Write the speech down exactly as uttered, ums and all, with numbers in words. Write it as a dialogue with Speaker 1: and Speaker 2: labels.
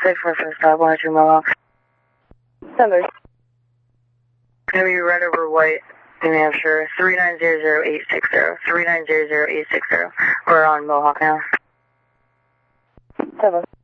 Speaker 1: six for first stop, one oh two Mohawk.
Speaker 2: Number.
Speaker 1: Gonna be red over white, New Hampshire, three nine zero zero eight six zero, three nine zero zero eight six zero. We're on Mohawk now.
Speaker 2: Seven.